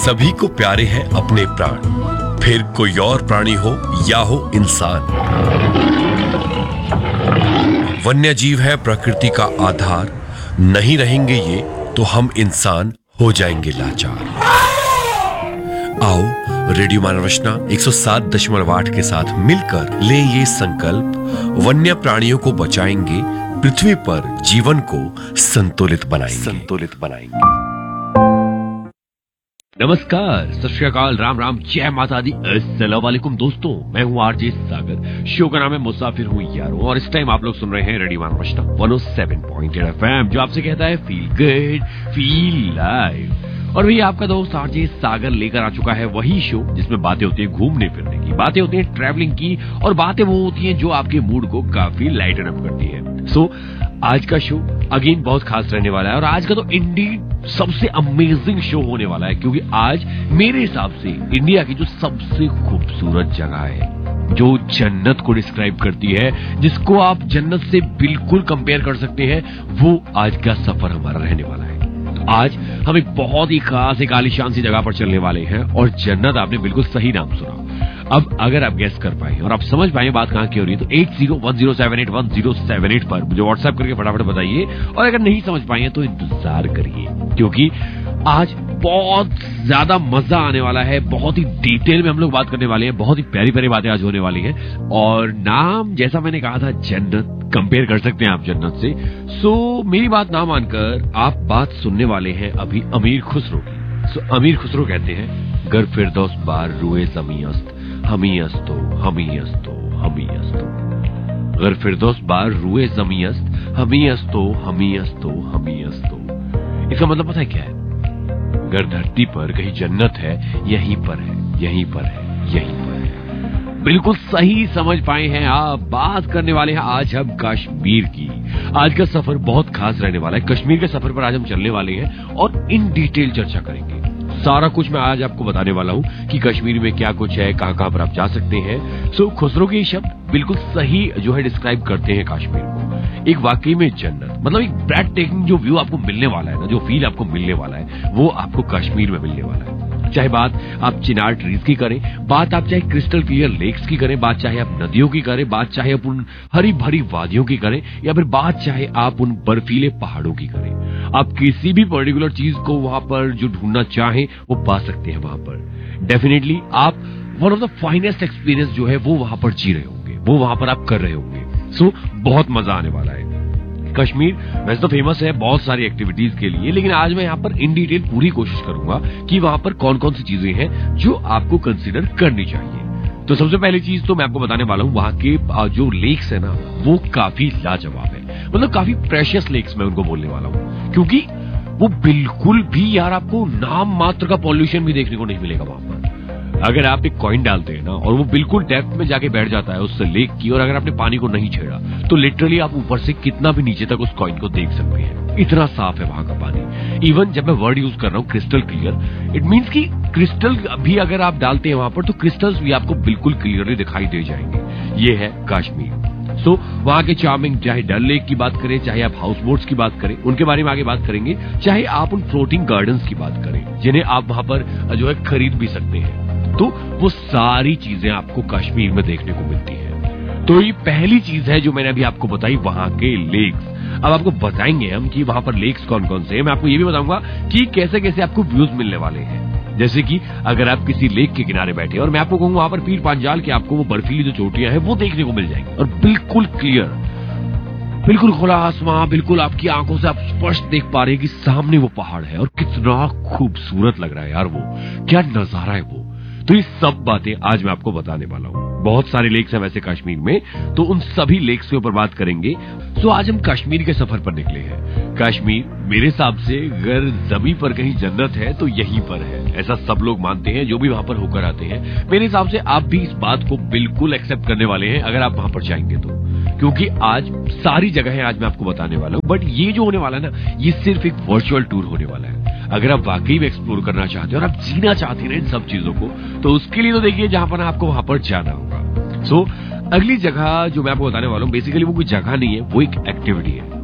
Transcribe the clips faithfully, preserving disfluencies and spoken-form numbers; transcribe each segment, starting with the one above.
सभी को प्यारे हैं अपने प्राण, फिर कोई और प्राणी हो या हो इंसान। वन्य जीव है प्रकृति का आधार, नहीं रहेंगे ये तो हम इंसान हो जाएंगे लाचार। आओ रेडियो मानव रचना एक सौ सात दशमलव आठ के साथ मिलकर ले ये संकल्प, वन्य प्राणियों को बचाएंगे, पृथ्वी पर जीवन को संतुलित बनाएंगे संतुलित बनाएंगे नमस्कार, सत श्री अकाल, राम राम, जय माता दी, अस्सलाम वालेकुम दोस्तों। मैं हूँ आरजे सागर, शो का नाम है मुसाफिर हूँ यारों, और इस टाइम आप लोग सुन रहे हैं रेडियो मानव रचना एक सौ सात पॉइंट आठ एफएम, जो आपसे कहता है फील गुड फील लाइव। और भैया आपका दोस्त आरजे सागर लेकर आ चुका है वही शो जिसमें बातें होती है घूमने फिरने की, बातें होती है ट्रैवलिंग की, और बातें वो होती हैं जो आपके मूड को काफी लाइटन अप करती है। सो आज का शो अगेन बहुत खास रहने वाला है, और आज का तो इंडीड सबसे अमेजिंग शो होने वाला है, क्योंकि आज मेरे हिसाब से इंडिया की जो सबसे खूबसूरत जगह है, जो जन्नत को डिस्क्राइब करती है, जिसको आप जन्नत से बिल्कुल कंपेयर कर सकते हैं, वो आज का सफर हमारा रहने वाला है। तो आज हम एक बहुत ही खास, एक आलीशान सी जगह पर चलने वाले हैं, और जन्नत आपने बिल्कुल सही नाम सुना। अब अगर आप गेस कर पाए और आप समझ पाए बात कहां की हो रही है, तो eight zero one zero seven eight one zero seven eight पर मुझे व्हाट्सएप करके फटाफट बताइए, और अगर नहीं समझ पाए तो इंतजार करिए, क्योंकि आज बहुत ज्यादा मजा आने वाला है। बहुत ही डिटेल में हम लोग बात करने वाले हैं, बहुत ही प्यारी प्यारी बातें आज होने वाली हैं। और नाम जैसा मैंने कहा था, जन्नत, कंपेयर कर सकते हैं आप जन्नत से। सो मेरी बात ना मानकर आप बात सुनने वाले हैं अभी अमीर खुसरो की। सो अमीर खुसरो कहते हैं, गर फिरदौस बार रुए ज़मी अस्त, हमी अस्तो हमी अस्तो हमी अस्तो। गर फिरदौस बार रुए ज़मी अस्त, हमी अस्तो हमी अस्तो हमी अस्तो। इसका मतलब पता है क्या है? अगर धरती पर कहीं जन्नत है, यहीं पर है, यहीं पर है, यहीं पर है। बिल्कुल सही समझ पाए हैं आप। बात करने वाले हैं आज हम कश्मीर की। आज का सफर बहुत खास रहने वाला है। कश्मीर के सफर पर आज हम चलने वाले हैं और इन डिटेल चर्चा करेंगे। सारा कुछ मैं आज आपको बताने वाला हूं कि कश्मीर में क्या कुछ है, कहां कहां पर आप जा सकते हैं। सो खुसरो के शब्द बिल्कुल सही जो है डिस्क्राइब करते हैं कश्मीर को। एक वाकई में जन्नत, मतलब एक ब्रेड टेकिंग जो व्यू आपको मिलने वाला है ना, जो फील आपको मिलने वाला है, वो आपको कश्मीर में मिलने वाला है। चाहे बात आप चिनार ट्रीज की करें, बात आप चाहे क्रिस्टल क्लियर लेक्स की करें, बात चाहे आप नदियों की करें, बात चाहे आप उन हरी भरी वादियों की करें, या फिर बात चाहे आप उन बर्फीले पहाड़ों की करें, आप किसी भी पर्टिकुलर चीज को वहां पर जो ढूंढना चाहें वो पा सकते हैं वहां पर। डेफिनेटली आप one of the finest experience जो है वो वहां पर जी रहे होंगे, वो वहां पर आप कर रहे होंगे। सो बहुत मजा आने वाला है। कश्मीर वैसे तो फेमस है बहुत सारी एक्टिविटीज के लिए, लेकिन आज मैं यहाँ पर इन डिटेल पूरी कोशिश करूंगा कि वहां पर कौन कौन सी चीजें हैं जो आपको कंसीडर करनी चाहिए। तो सबसे पहली चीज तो मैं आपको बताने वाला हूँ, वहां के जो लेक्स है ना, वो काफी लाजवाब है, मतलब काफी प्रेशियस लेक्स मैं उनको बोलने वाला हूँ, क्योंकि वो बिल्कुल भी यार आपको नाम मात्र का पॉल्यूशन भी देखने को नहीं मिलेगा वहां पर। अगर आप एक कॉइन डालते हैं ना, और वो बिल्कुल डेप्थ में जाके बैठ जाता है उस लेक की, और अगर आपने पानी को नहीं छेड़ा तो लिटरली आप ऊपर से कितना भी नीचे तक उस कॉइन को देख सकते हैं। इतना साफ है वहां का पानी। इवन जब मैं वर्ड यूज कर रहा हूं क्रिस्टल क्लियर, इट मींस कि क्रिस्टल भी अगर आप डालते हैं वहां पर तो क्रिस्टल्स भी आपको बिल्कुल क्लियरली दिखाई दे जाएंगे। ये है कश्मीर। सो so, वहां के चार्मिंग, चाहे डल लेक की बात करें, चाहे आप हाउस बोट्स की बात करें, उनके बारे में आगे बात करेंगे, चाहे आप उन फ्लोटिंग गार्डन्स की बात करें जिन्हें आप वहां पर जो है खरीद भी सकते हैं, तो वो सारी चीजें आपको कश्मीर में देखने को मिलती है। तो ये पहली चीज है जो मैंने अभी आपको बताई, वहां के लेक्स। अब आपको बताएंगे हम कि वहां पर लेक्स कौन कौन से हैं। मैं आपको ये भी बताऊंगा कि कैसे कैसे आपको व्यूज मिलने वाले हैं। जैसे कि अगर आप किसी लेक के किनारे बैठे और मैं आपको कहूंगा वहां पर पीर पांजाल के आपको वो बर्फीली जो चोटियां हैं वो देखने को मिल जाएंगी, और बिल्कुल क्लियर, बिल्कुल खुला आसमां, बिल्कुल आपकी आंखों से आप स्पष्ट देख पा रहे हैं कि सामने वो पहाड़ है, और कितना खूबसूरत लग रहा है यार, वो क्या नजारा है वो। तो ये सब बातें आज मैं आपको बताने वाला हूँ। बहुत सारे लेक्स हैं वैसे कश्मीर में, तो उन सभी लेक्स के ऊपर बात करेंगे। तो आज हम कश्मीर के सफर पर निकले हैं। कश्मीर मेरे हिसाब से अगर जमीन पर कहीं जन्नत है तो यहीं पर है, ऐसा सब लोग मानते हैं जो भी वहां पर होकर आते हैं। मेरे हिसाब से आप भी इस बात को बिल्कुल एक्सेप्ट करने वाले हैं अगर आप वहां पर जाएंगे तो, क्योंकि आज सारी जगह आज मैं आपको बताने वाला हूं। बट ये जो होने वाला है ना, ये सिर्फ एक वर्चुअल टूर होने वाला है। अगर आप वाकई में एक्सप्लोर करना चाहते हैं और आप जीना चाहते हैं इन सब चीजों को, तो उसके लिए तो देखिए जहां पर आपको वहां पर जाना होगा। सो so, अगली जगह जो मैं आपको बताने वाला हूं, बेसिकली वो कोई जगह नहीं है, वो एक एक्टिविटी है।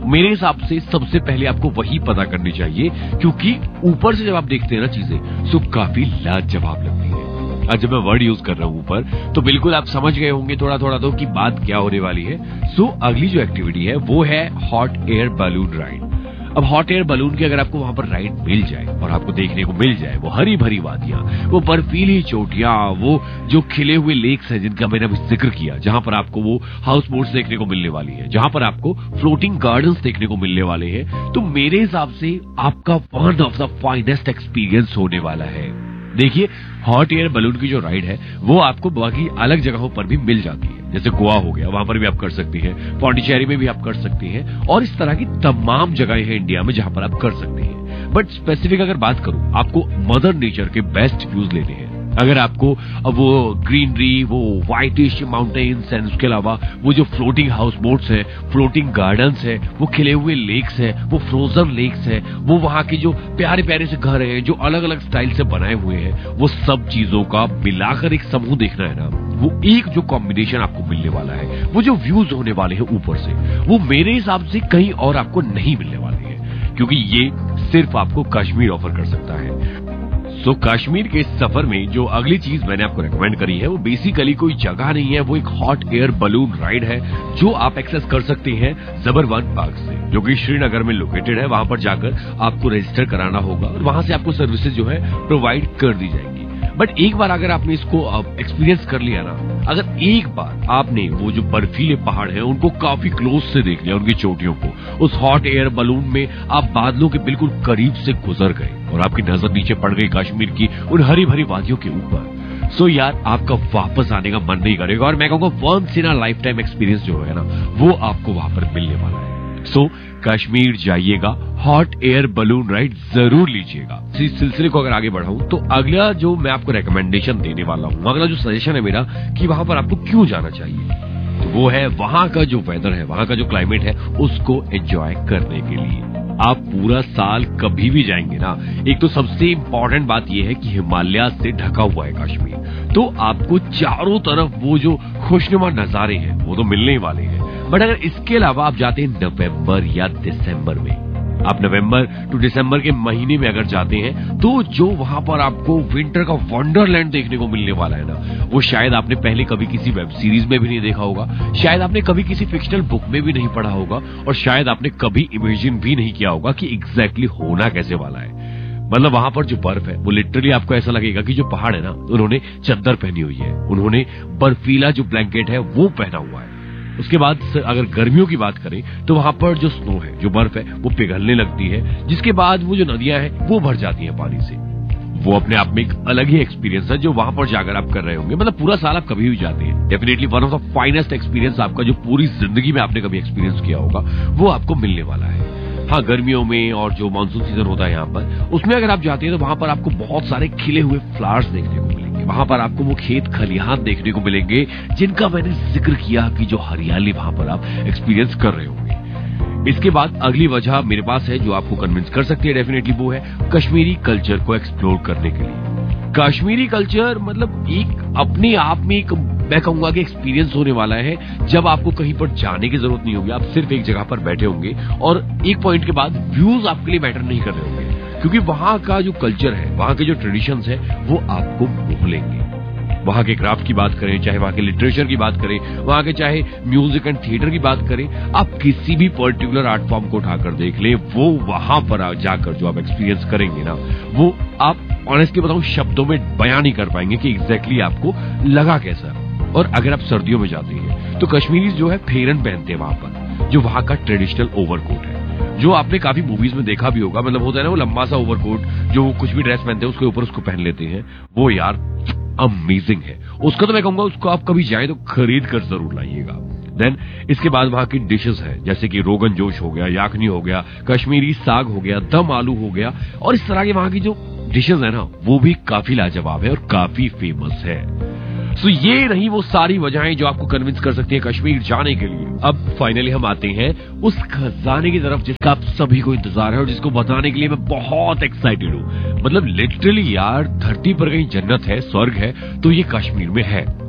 मेरे हिसाब से सबसे पहले आपको वही पता करनी चाहिए, क्योंकि ऊपर से जब आप देखते हैं ना चीजें, तो काफी लाजवाब लगती है। आज जब मैं वर्ड यूज कर रहा हूं ऊपर, तो बिल्कुल आप समझ गए होंगे थोड़ा थोड़ा तो कि बात क्या होने वाली है। सो अगली जो एक्टिविटी है वो है हॉट एयर बलून राइड। अब हॉट एयर बलून की अगर आपको वहां पर राइड मिल जाए और आपको देखने को मिल जाए वो हरी भरी वादियां, वो बर्फीली चोटियां, वो जो खिले हुए लेक्स हैं जिनका मैंने अभी जिक्र किया, जहां पर आपको वो हाउस बोट्स देखने को मिलने वाली है, जहां पर आपको फ्लोटिंग गार्डन्स देखने को मिलने वाले हैं, तो मेरे हिसाब से आपका one of the finest experience होने वाला है। देखिए, हॉट एयर बलून की जो राइड है वो आपको बाकी अलग जगहों पर भी मिल जाती है, जैसे गोवा हो गया, वहां पर भी आप कर सकती हैं, पौंडीचेरी में भी आप कर सकती हैं, और इस तरह की तमाम जगहें हैं इंडिया में जहां पर आप कर सकते हैं। बट स्पेसिफिक अगर बात करूं, आपको मदर नेचर के बेस्ट व्यूज लेने हैं। अगर आपको वो ग्रीनरी, वो व्हाइटिश माउंटेन्स एंड उसके अलावा वो जो फ्लोटिंग हाउस बोट्स है, फ्लोटिंग गार्डन्स है, वो खिले हुए लेक्स है, वो फ्रोजन लेक्स है, वो वहां के जो प्यारे प्यारे से घर हैं जो अलग अलग स्टाइल से बनाए हुए हैं, वो सब चीजों का मिलाकर एक समूह देखना है ना, वो एक जो कॉम्बिनेशन आपको मिलने वाला है, वो जो व्यूज होने वाले हैं ऊपर से, वो मेरे हिसाब से कहीं और आपको नहीं मिलने वाले हैं, क्योंकि ये सिर्फ आपको कश्मीर ऑफर कर सकता है। सो so, कश्मीर के सफर में जो अगली चीज मैंने आपको रेकमेंड करी है वो बेसिकली कोई जगह नहीं है, वो एक हॉट एयर बलून राइड है जो आप एक्सेस कर सकते हैं जबरवन पार्क से, जो कि श्रीनगर में लोकेटेड है। वहां पर जाकर आपको रजिस्टर कराना होगा और वहां से आपको सर्विसेज जो है प्रोवाइड कर दी जाएंगी। बट एक बार अगर आपने इसको एक्सपीरियंस कर लिया ना, अगर एक बार आपने वो जो बर्फीले पहाड़ हैं उनको काफी क्लोज से देख लिया, उनकी चोटियों को, उस हॉट एयर बलून में आप बादलों के बिल्कुल करीब से गुजर गए और आपकी नजर नीचे पड़ गई कश्मीर की उन हरी भरी वादियों के ऊपर, सो यार आपका वापस आने का मन नहीं करेगा। और मैं कहूंगा once in a life time experience जो है ना, वो आपको वहां पर मिलने वाला है। सो कश्मीर जाइएगा, हॉट एयर बलून राइड जरूर लीजिएगा। इस सिलसिले को अगर आगे बढ़ाऊं तो अगला जो मैं आपको रेकमेंडेशन देने वाला हूं, अगला जो सजेशन है मेरा कि वहां पर आपको क्यों जाना चाहिए, तो वो है वहां का जो वेदर है, वहां का जो क्लाइमेट है, उसको एंजॉय करने के लिए। आप पूरा साल कभी भी जाएंगे ना, एक तो सबसे इंपॉर्टेंट बात यह है कि हिमालय से ढका हुआ है कश्मीर, तो आपको चारों तरफ वो जो खुशनुमा नजारे हैं वो तो मिलने ही वाले हैं। बट अगर इसके अलावा आप जाते हैं नवंबर या दिसंबर में, आप नवंबर टू दिसंबर के महीने में अगर जाते हैं, तो जो वहां पर आपको विंटर का वंडरलैंड देखने को मिलने वाला है ना, वो शायद आपने पहले कभी किसी वेब सीरीज में भी नहीं देखा होगा, शायद आपने कभी किसी फिक्शनल बुक में भी नहीं पढ़ा होगा, और शायद आपने कभी इमेजिन भी नहीं किया होगा कि एग्जैक्टली होना कैसे वाला है। मतलब वहां पर जो बर्फ है वो लिटरली आपको ऐसा लगेगा कि जो पहाड़ है ना, उन्होंने चद्दर पहनी हुई है, उन्होंने बर्फीला जो ब्लैंकेट है वो पहना हुआ है। उसके बाद अगर गर्मियों की बात करें तो वहां पर जो स्नो है, जो बर्फ है, वो पिघलने लगती है, जिसके बाद वो जो नदियां हैं वो भर जाती हैं पानी से। वो अपने आप में एक अलग ही एक्सपीरियंस है जो वहां पर जाकर आप कर रहे होंगे। मतलब पूरा साल आप कभी भी जाते हैं, definitely one of the finest experience आपका जो पूरी जिंदगी में आपने कभी एक्सपीरियंस किया होगा वो आपको मिलने वाला है। हाँ, गर्मियों में और जो मानसून सीजन होता है यहाँ पर, उसमें अगर आप जाते हैं तो वहां पर आपको बहुत सारे खिले हुए फ्लावर्स देखने को मिलेंगे, वहां पर आपको वो खेत खलिहान देखने को मिलेंगे जिनका मैंने जिक्र किया कि जो हरियाली वहां पर आप एक्सपीरियंस कर रहे होंगे। इसके बाद अगली वजह मेरे पास है जो आपको कन्विंस कर सकती है, डेफिनेटली वो है कश्मीरी कल्चर को एक्सप्लोर करने के लिए। कश्मीरी कल्चर मतलब एक अपने आप में एक, मैं कहूंगा कि एक्सपीरियंस होने वाला है, जब आपको कहीं पर जाने की जरूरत नहीं होगी, आप सिर्फ एक जगह पर बैठे होंगे और एक पॉइंट के बाद व्यूज आपके लिए मैटर नहीं कर रहे होंगे, क्योंकि वहां का जो कल्चर है, वहां के जो ट्रेडिशंस है, वो आपको मोह लेंगे। वहां के क्राफ्ट की बात करें, चाहे वहां के लिटरेचर की बात करें, वहां के चाहे म्यूजिक एंड थिएटर की बात करें, आप किसी भी पर्टिकुलर आर्ट फॉर्म को उठाकर देख लें, वो वहां पर जाकर जो आप एक्सपीरियंस करेंगे ना, वो आप ऑनेस्टली बताऊं शब्दों में बयान नहीं कर पाएंगे कि एग्जैक्टली आपको लगा कैसा। और अगर आप सर्दियों में जाते हैं तो कश्मीरी जो है फेरन पहनते हैं वहां पर, जो वहां का ट्रेडिशनल ओवरकोट है, जो आपने काफी मूवीज में देखा भी होगा। मतलब होता है ना वो लंबा सा ओवरकोट, जो वो कुछ भी ड्रेस पहनते हैं उसके ऊपर उसको पहन लेते हैं, वो यार अमेजिंग है। उसका तो मैं कहूंगा उसको आप कभी जाए तो खरीद कर जरूर लाइएगा। देन इसके बाद वहां की डिशेस है, जैसे कि रोगन जोश हो गया, याखनी हो गया, कश्मीरी साग हो गया, दम आलू हो गया, और इस तरह के वहां की जो डिशेस है ना, वो भी काफी लाजवाब है और काफी फेमस है। सो so, ये रही वो सारी वजहें जो आपको कन्विंस कर सकती है कश्मीर जाने के लिए। अब फाइनली हम आते हैं उस खजाने की तरफ जिसका आप सभी को इंतजार है और जिसको बताने के लिए मैं बहुत एक्साइटेड हूं। मतलब लिटरली यार, धरती पर कहीं जन्नत है, स्वर्ग है, तो ये कश्मीर में है।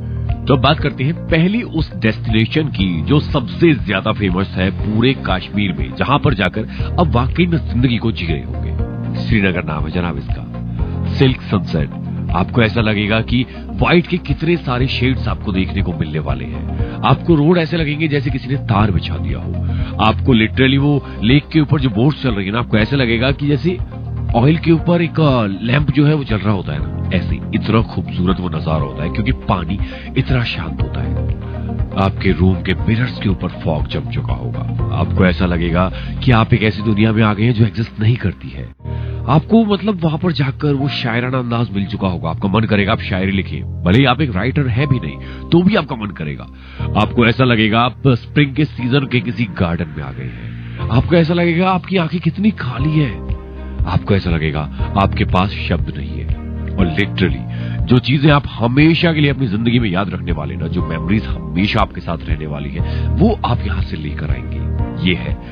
तो अब बात करते हैं पहली उस डेस्टिनेशन की जो सबसे ज्यादा फेमस है पूरे कश्मीर में, जहां पर जाकर अब वाकई में जिंदगी को जी रहे होंगे। श्रीनगर नाम है जनाब इसका। सिल्क सनसेट, आपको ऐसा लगेगा कि व्हाइट के कितने सारे शेड्स आपको देखने को मिलने वाले हैं। आपको रोड ऐसे लगेंगे जैसे किसी ने तार बिछा दिया हो। आपको लिटरली वो लेक के ऊपर जो बोट्स चल रही है ना, आपको ऐसे लगेगा कि जैसे ऑयल के ऊपर एक लैंप जो है वो जल रहा होता है ना, ऐसे इतना खूबसूरत वो नजारा होता है क्योंकि पानी इतना शांत होता है। आपके रूम के मिरर्स के ऊपर फॉग जम चुका होगा। आपको ऐसा लगेगा कि आप एक ऐसी दुनिया में आ गए हैं जो एग्जिस्ट नहीं करती है। आपको मतलब वहां पर जाकर वो शायराना अंदाज मिल चुका होगा। आपका मन करेगा आप शायरी लिखिए, भले ही आप एक राइटर है भी नहीं तो भी आपका मन करेगा। आपको ऐसा लगेगा आप स्प्रिंग के सीजन के किसी गार्डन में आ गए हैं। आपको ऐसा लगेगा आपकी आंखें कितनी खाली है। आपको ऐसा लगेगा आपके पास शब्द नहीं है। और लिटरली जो चीजें आप हमेशा के लिए अपनी जिंदगी में याद रखने वाले ना, जो मेमोरीज हमेशा आपके साथ रहने वाली है, वो आप यहां से लेकर आएंगे। ये है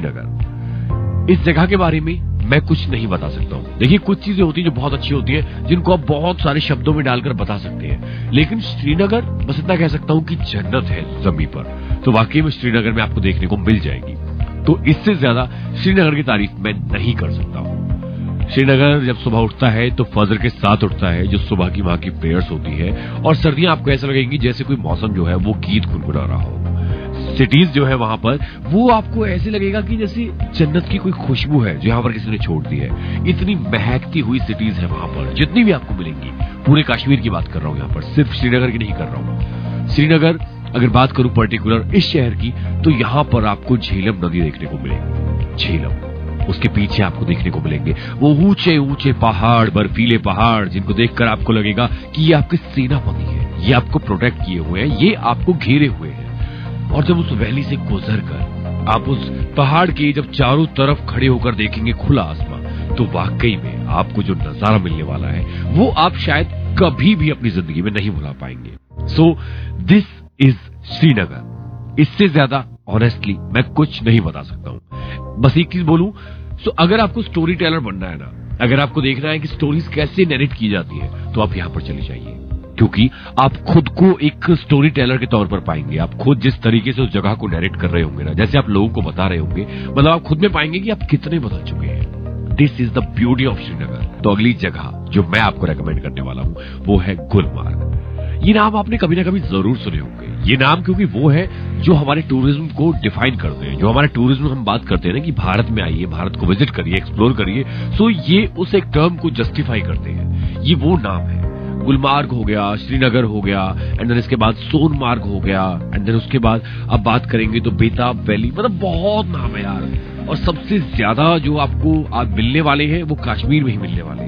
श्रीनगर। इस जगह के बारे में मैं कुछ नहीं बता सकता हूं। देखिए, कुछ चीजें होती हैं जो बहुत अच्छी होती हैं, जिनको आप बहुत सारे शब्दों में डालकर बता सकते हैं, लेकिन श्रीनगर बस इतना कह सकता हूं कि जन्नत है जमीन पर। तो वाकई में श्रीनगर में आपको देखने को मिल जाएगी। तो इससे ज्यादा श्रीनगर की तारीफ मैं नहीं कर सकता हूं। श्रीनगर जब सुबह उठता है तो फजर के साथ उठता है, जो सुबह की वहां की प्रेयर्स होती है। और सर्दियां आपको ऐसा लगेंगी जैसे कोई मौसम जो है वो गीत गुनगुना रहा हो। सिटीज जो है वहां पर वो आपको ऐसे लगेगा कि जैसे जन्नत की कोई खुशबू है जो यहाँ पर किसी ने छोड़ दी है। इतनी महकती हुई सिटीज है वहां पर, जितनी भी आपको मिलेंगी। पूरे कश्मीर की बात कर रहा हूँ यहाँ पर, सिर्फ श्रीनगर की नहीं कर रहा हूँ। श्रीनगर अगर बात करूं पर्टिकुलर इस शहर की, तो यहाँ पर आपको झेलम नदी देखने को मिलेगी। झेलम, उसके पीछे आपको देखने को मिलेंगे वो ऊंचे ऊंचे पहाड़, बर्फीले पहाड़, जिनको देखकर आपको लगेगा कि ये आपके सेनापति है, ये आपको प्रोटेक्ट किए हुए हैं, ये आपको घेरे हुए हैं। और जब उस वैली से गुजर कर आप उस पहाड़ के जब चारों तरफ खड़े होकर देखेंगे खुला आसमान, तो वाकई में आपको जो नजारा मिलने वाला है वो आप शायद कभी भी अपनी जिंदगी में नहीं भुला पाएंगे। So this is Srinagar. इससे ज्यादा ऑनेस्टली मैं कुछ नहीं बता सकता हूं। बस एक चीज बोलूं, सो अगर आपको स्टोरी टेलर बनना है ना, अगर आपको देखना है कि स्टोरीज कैसे नरेट की जाती है, तो आप यहां पर चले जाइए, क्योंकि आप खुद को एक स्टोरी टेलर के तौर पर पाएंगे। आप खुद जिस तरीके से उस जगह को नरेट कर रहे होंगे ना, जैसे आप लोगों को बता रहे होंगे, मतलब आप खुद में पाएंगे कि आप कितने बदल चुके हैं। This is the beauty of Srinagar. तो अगली जगह जो मैं आपको रेकमेंड करने वाला हूं वो है गुलमार्ग। ये नाम आपने कभी ना कभी जरूर सुने होंगे। ये नाम क्योंकि वो है जो हमारे टूरिज्म को डिफाइन करते हैं। जो हमारे टूरिज्म हम बात करते हैं ना कि भारत में आइए, भारत को विजिट करिए, एक्सप्लोर करिए, सो ये उस एक टर्म को जस्टिफाई करते हैं। ये वो नाम है। गुलमार्ग हो गया, श्रीनगर हो गया, एंड देन इसके बाद सोनमार्ग हो गया, एंड देन उसके बाद अब बात करेंगे तो बेताब वैली। मतलब बहुत नाम है यार। और सबसे ज्यादा जो आपको आप मिलने वाले हैं वो कश्मीर में ही मिलने वाले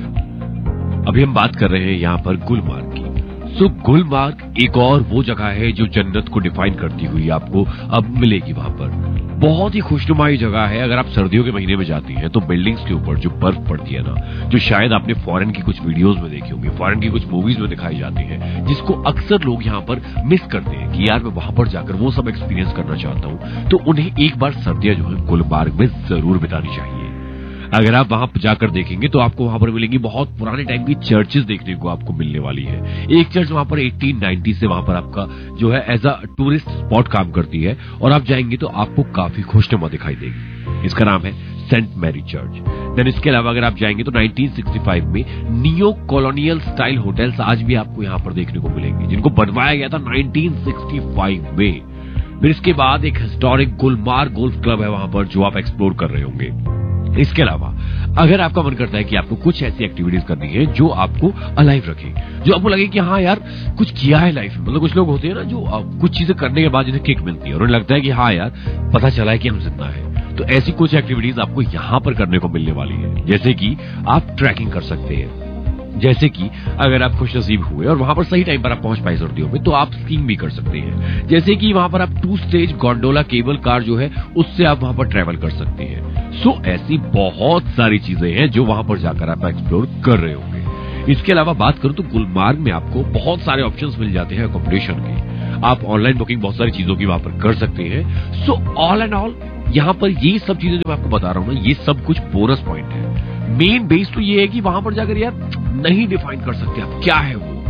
हैं। अभी हम बात कर रहे हैं यहाँ पर गुलमार्ग की। सो गुलमार्ग एक और वो जगह है जो जन्नत को डिफाइन करती हुई आपको अब मिलेगी वहां पर। बहुत ही खुशनुमाई जगह है। अगर आप सर्दियों के महीने में जाती हैं तो बिल्डिंग्स के ऊपर जो बर्फ पड़ती है ना, जो शायद आपने फॉरेन की कुछ वीडियोस में देखी होंगी, फॉरेन की कुछ मूवीज में दिखाई जाती है, जिसको अक्सर लोग यहाँ पर मिस करते हैं कि यार मैं वहां पर जाकर वो सब एक्सपीरियंस करना चाहता हूँ, तो उन्हें एक बार सर्दियां जो है गुलमार्ग में जरूर बितानी चाहिए। अगर आप वहां जाकर देखेंगे तो आपको वहां पर मिलेंगी बहुत पुराने टाइम की चर्चेस देखने को आपको मिलने वाली है। एक चर्च वहां पर अठारह सौ नब्बे से वहां पर आपका जो है एज अ टूरिस्ट स्पॉट काम करती है, और आप जाएंगे तो आपको काफी खुशनुमा दिखाई देगी। इसका नाम है सेंट मैरी चर्च। देन इसके अलावा अगर आप जाएंगे तो उन्नीस सौ पैंसठ में नियो कॉलोनियल स्टाइल होटल्स आज भी आपको यहाँ पर देखने को मिलेंगे, जिनको बनवाया गया था उन्नीस सौ पैंसठ में। फिर इसके बाद एक हिस्टोरिक गुलमार्ग गोल्फ क्लब है वहां पर, जो आप एक्सप्लोर कर रहे होंगे। इसके अलावा अगर आपका मन करता है कि आपको कुछ ऐसी एक्टिविटीज करनी है जो आपको अलाइव रखे, जो आपको लगे कि हाँ यार कुछ किया है लाइफ में, मतलब कुछ लोग होते हैं ना जो कुछ चीजें करने के बाद जिन्हें किक मिलती है और उन्हें लगता है कि हाँ यार पता चला है कि हम जिंदा है, तो ऐसी कुछ एक्टिविटीज आपको यहाँ पर करने को मिलने वाली है। जैसे कि आप ट्रैकिंग कर सकते हैं, जैसे कि अगर आप खुश नसीब हुए और वहां पर सही टाइम पर आप पहुंच पाए सर्दियों में, तो आप स्कीइंग भी कर सकते हैं। जैसे कि वहां पर आप two stage gondola cable car जो है उससे आप वहां पर ट्रेवल कर सकते हैं। सो ऐसी बहुत सारी चीजें हैं जो वहां पर जाकर आप एक्सप्लोर कर रहे होंगे। इसके अलावा बात करूं तो गुलमार्ग में आपको बहुत सारे ऑप्शंस मिल जाते हैं अकोमोडेशन के। आप ऑनलाइन बुकिंग बहुत सारी चीजों की वहां पर कर सकते हैं। सो ऑल एंड ऑल यहाँ पर ये सब चीजें जो मैं आपको बता रहा हूं ना, ये सब कुछ बोनस पॉइंट है। मेन बेस तो ये है कि वहां पर जाकर यार नहीं डिफाइन कर सकते आप क्या है वो।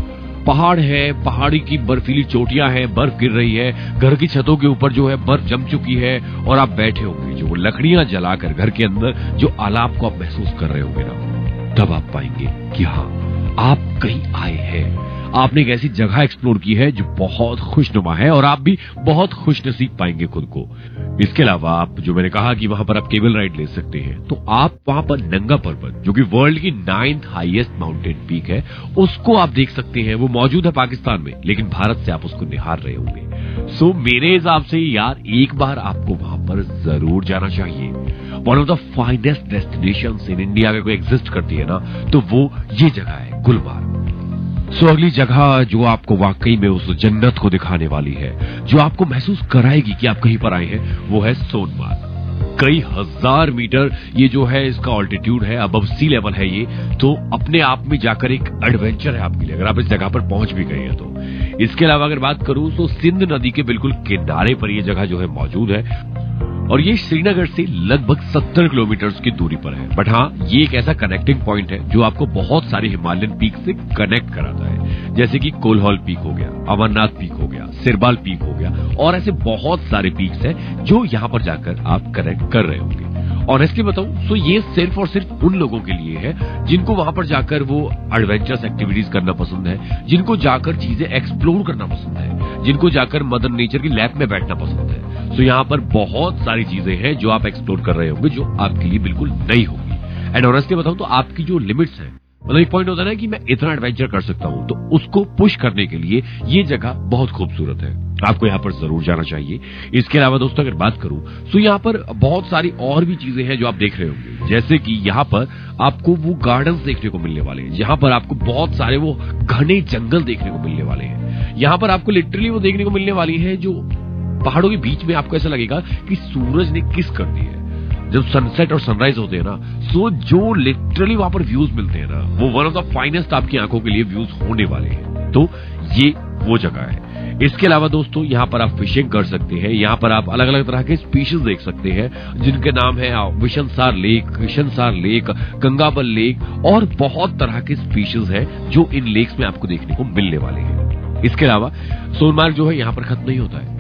पहाड़ है, पहाड़ी की बर्फीली चोटियां हैं, बर्फ गिर रही है, घर की छतों के ऊपर जो है बर्फ जम चुकी है और आप बैठे होंगे जो लकड़ियां जलाकर घर के अंदर जो आलाप को आप महसूस कर रहे होंगे ना, तब आप पाएंगे कि हाँ, आप कहीं आए हैं। आपने एक ऐसी जगह एक्सप्लोर की है जो बहुत खुशनुमा है और आप भी बहुत खुशनसीब पाएंगे खुद को। इसके अलावा आप जो मैंने कहा कि वहां पर आप केबल राइड ले सकते हैं, तो आप वहां पर नंगा पर्वत जो कि वर्ल्ड की नाइन्थ हाईएस्ट माउंटेन पीक है, उसको आप देख सकते हैं। वो मौजूद है पाकिस्तान में, लेकिन भारत से आप उसको निहार रहे होंगे। सो मेरे हिसाब से यार एक बार आपको वहां पर जरूर जाना चाहिए। One of the finest destinations in India अगर कोई एग्जिस्ट करती है ना, तो वो ये जगह है गुलमार्ग। सो so, अगली जगह जो आपको वाकई में उस जन्नत को दिखाने वाली है, जो आपको महसूस कराएगी कि आप कहीं पर आए हैं, वो है सोनमार्ग। कई हजार मीटर ये जो है इसका ऑल्टीट्यूड है, अबव सी लेवल है ये, तो अपने आप में जाकर एक एडवेंचर है आपके लिए अगर आप इस जगह पर पहुंच भी गए हैं तो। इसके अलावा अगर बात करूं तो सिंध नदी के बिल्कुल किनारे पर ये जगह जो है मौजूद है और ये श्रीनगर से लगभग सत्तर किलोमीटर की दूरी पर है। बट हाँ, ये एक ऐसा कनेक्टिंग पॉइंट है जो आपको बहुत सारे हिमालयन पीक से कनेक्ट कराता है, जैसे कि कोलहौल पीक हो गया, अमरनाथ पीक हो गया, सिरबाल पीक हो गया और ऐसे बहुत सारे पीक्स हैं जो यहाँ पर जाकर आप कनेक्ट कर रहे होंगे। ऑनेस्टली बताऊं तो ये सिर्फ और सिर्फ उन लोगों के लिए है जिनको वहां पर जाकर वो एडवेंचरस एक्टिविटीज करना पसंद है, जिनको जाकर चीजें एक्सप्लोर करना पसंद है, जिनको जाकर मदर नेचर की लैब में बैठना पसंद है। सो यहाँ पर बहुत सारी चीजें हैं जो आप एक्सप्लोर कर रहे होंगे, जो आपके लिए बिल्कुल नई होगी। एंड ऑनेस्टली बताऊं तो आपकी जो लिमिट्स हैं, मतलब एक पॉइंट होता है ना कि मैं इतना एडवेंचर कर सकता हूं, तो उसको पुश करने के लिए ये जगह बहुत खूबसूरत है, आपको यहाँ पर जरूर जाना चाहिए। इसके अलावा दोस्तों अगर बात करूं तो यहाँ पर बहुत सारी और भी चीजें हैं जो आप देख रहे होंगे, जैसे कि यहाँ पर आपको वो गार्डन्स देखने को मिलने वाले हैं, यहाँ पर आपको बहुत सारे वो घने जंगल देखने को मिलने वाले हैं। यहाँ पर आपको लिटरली वो देखने को मिलने वाली है जो पहाड़ों के बीच में आपको ऐसा लगेगा कि सूरज ने किस कर दी है जब सनसेट और सनराइज होते हैं ना। सो जो लिटरली वहां पर व्यूज मिलते हैं ना, वो वन ऑफ द फाइनेस्ट आपकी आंखों के लिए व्यूज होने वाले हैं। तो ये वो जगह है। इसके अलावा दोस्तों यहाँ पर आप फिशिंग कर सकते हैं, यहाँ पर आप अलग अलग तरह के स्पीशीज देख सकते हैं जिनके नाम है विशनसार लेक, किशनसार लेक, गंगाबल लेक और बहुत तरह के स्पीशीज है जो इन लेक्स में आपको देखने को मिलने वाले हैं। इसके अलावा सोनमार्ग जो है यहाँ पर खत्म नहीं होता है,